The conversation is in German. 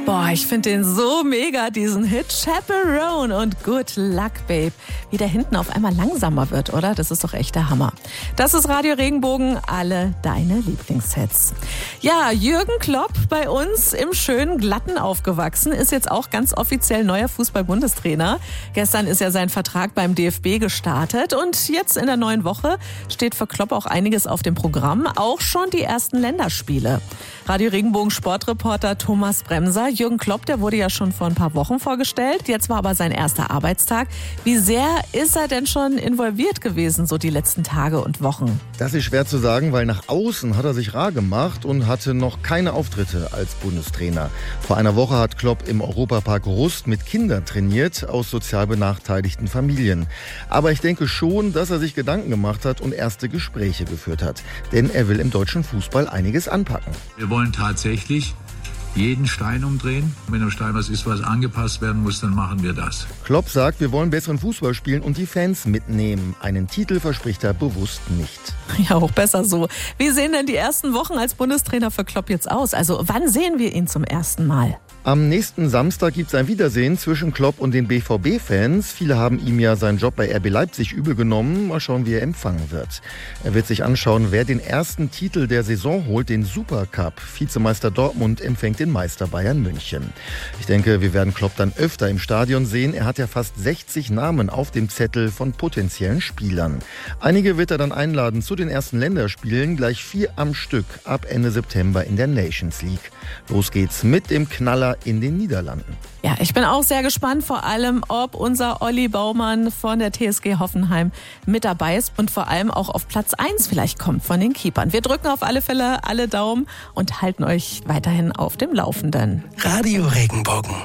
Boah, ich finde den so mega, diesen Hit Chaperone und Good Luck, Babe. Wie der hinten auf einmal langsamer wird, oder? Das ist doch echt der Hammer. Das ist Radio Regenbogen, alle deine Lieblingshits. Ja, Jürgen Klopp bei uns im schönen Glatten aufgewachsen, ist jetzt auch ganz offiziell neuer Fußball-Bundestrainer. Gestern ist ja sein Vertrag beim DFB gestartet und jetzt in der neuen Woche steht für Klopp auch einiges auf dem Programm, auch schon die ersten Länderspiele. Radio Regenbogen Sportreporter Thomas Bremser. Jürgen Klopp, der wurde ja schon vor ein paar Wochen vorgestellt. Jetzt war aber sein erster Arbeitstag. Wie sehr ist er denn schon involviert gewesen, so die letzten Tage und Wochen? Das ist schwer zu sagen, weil nach außen hat er sich rar gemacht und hatte noch keine Auftritte als Bundestrainer. Vor einer Woche hat Klopp im Europapark Rust mit Kindern trainiert aus sozial benachteiligten Familien. Aber ich denke schon, dass er sich Gedanken gemacht hat und erste Gespräche geführt hat. Denn er will im deutschen Fußball einiges anpacken. Wir wollen tatsächlich jeden Stein umdrehen. Wenn am Stein was ist, was angepasst werden muss, dann machen wir das. Klopp sagt, wir wollen besseren Fußball spielen und die Fans mitnehmen. Einen Titel verspricht er bewusst nicht. Ja, auch besser so. Wie sehen denn die ersten Wochen als Bundestrainer für Klopp jetzt aus? Also wann sehen wir ihn zum ersten Mal? Am nächsten Samstag gibt es ein Wiedersehen zwischen Klopp und den BVB-Fans. Viele haben ihm ja seinen Job bei RB Leipzig übel genommen. Mal schauen, wie er empfangen wird. Er wird sich anschauen, wer den ersten Titel der Saison holt, den Supercup. Vizemeister Dortmund empfängt den Meister Bayern München. Ich denke, wir werden Klopp dann öfter im Stadion sehen. Er hat ja fast 60 Namen auf dem Zettel von potenziellen Spielern. Einige wird er dann einladen zu den ersten Länderspielen, gleich 4 am Stück ab Ende September in der Nations League. Los geht's mit dem Knaller in den Niederlanden. Ja, ich bin auch sehr gespannt, vor allem, ob unser Olli Baumann von der TSG Hoffenheim mit dabei ist und vor allem auch auf Platz 1 vielleicht kommt von den Keepern. Wir drücken auf alle Fälle alle Daumen und halten euch weiterhin auf dem Laufenden. Radio Regenbogen.